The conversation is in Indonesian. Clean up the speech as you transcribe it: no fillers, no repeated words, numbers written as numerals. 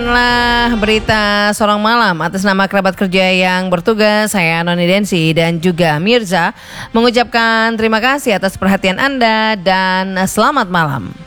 Inilah berita Sorong Malam atas nama kerabat kerja yang bertugas. Saya Noni Densi dan juga Mirza mengucapkan terima kasih atas perhatian Anda dan selamat malam.